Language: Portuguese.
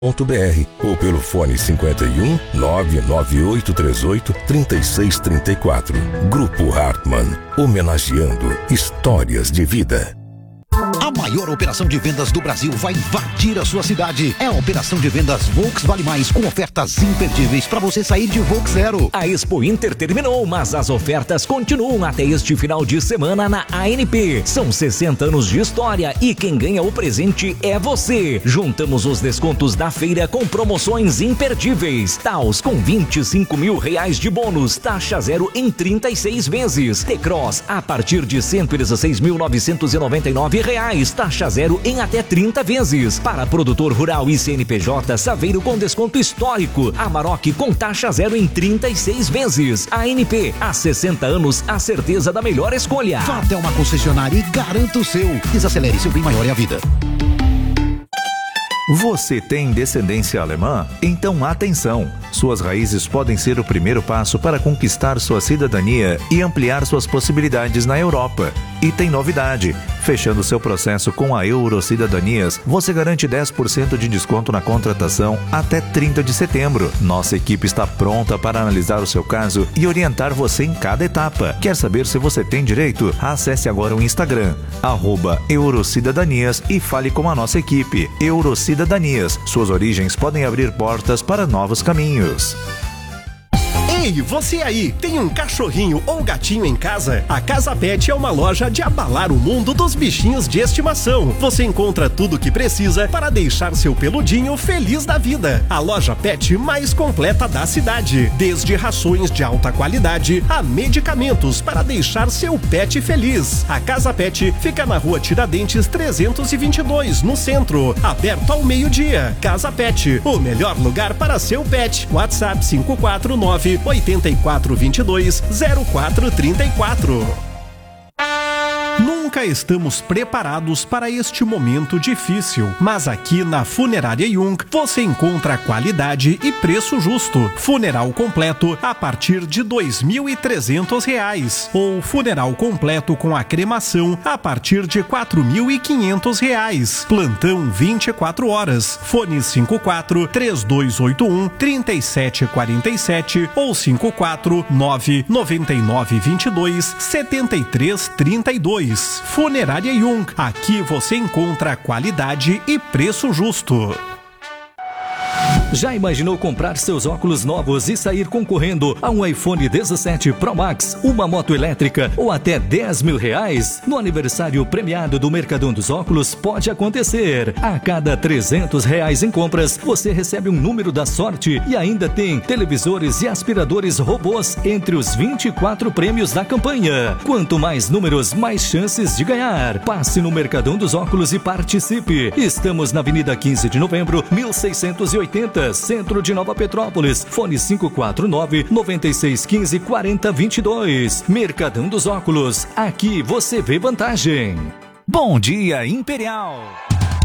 ou pelo fone 51 99838 3634. Grupo Hartmann, homenageando histórias de vida. A maior operação de vendas do Brasil vai invadir a sua cidade. É a operação de vendas Volks Vale Mais, com ofertas imperdíveis para você sair de Volks Zero. A Expo Inter terminou, mas as ofertas continuam até este final de semana na ANP. São 60 anos de história e quem ganha o presente é você. Juntamos os descontos da feira com promoções imperdíveis. Taos com 25 mil reais de bônus, taxa zero em 36 vezes. T-Cross a partir de 116.999 reais, taxa zero em até 30 vezes. Para produtor rural e CNPJ, Saveiro com desconto histórico. Amarok com taxa zero em 36 vezes. ANP, há 60 anos, a certeza da melhor escolha. Vá até uma concessionária e garanta o seu. Desacelere, seu bem maior é a vida. Você tem descendência alemã? Então atenção! Suas raízes podem ser o primeiro passo para conquistar sua cidadania e ampliar suas possibilidades na Europa. E tem novidade! Fechando seu processo com a Eurocidadanias, você garante 10% de desconto na contratação até 30 de setembro. Nossa equipe está pronta para analisar o seu caso e orientar você em cada etapa. Quer saber se você tem direito? Acesse agora o Instagram, @Eurocidadanias, e fale com a nossa equipe. Eurocidadanias, suas origens podem abrir portas para novos caminhos. Ei, você aí, tem um cachorrinho ou gatinho em casa? A Casa Pet é uma loja de abalar o mundo dos bichinhos de estimação. Você encontra tudo o que precisa para deixar seu peludinho feliz da vida. A loja Pet mais completa da cidade. Desde rações de alta qualidade a medicamentos para deixar seu pet feliz. A Casa Pet fica na Rua Tiradentes 322, no centro. Aberto ao meio-dia. Casa Pet, o melhor lugar para seu pet. WhatsApp 549-8422-0434. Nunca estamos preparados para este momento difícil, mas aqui na Funerária Jung você encontra qualidade e preço justo. Funeral completo a partir de R$ 2.300 ou funeral completo com a cremação a partir de R$ 4.500. Plantão 24 horas. Fone 54-3281-3747 ou 549-9922-7332. Funerária Jung. Aqui você encontra qualidade e preço justo. Já imaginou comprar seus óculos novos e sair concorrendo a um iPhone 17 Pro Max, uma moto elétrica ou até R$10 mil? No aniversário premiado do Mercadão dos Óculos pode acontecer. A cada R$300 em compras, você recebe um número da sorte e ainda tem televisores e aspiradores robôs entre os 24 prêmios da campanha. Quanto mais números, mais chances de ganhar. Passe no Mercadão dos Óculos e participe. Estamos na Avenida 15 de Novembro, 1680. Centro de Nova Petrópolis, fone 549-9615-4022. Mercadão dos Óculos, aqui você vê vantagem. Bom dia, Imperial!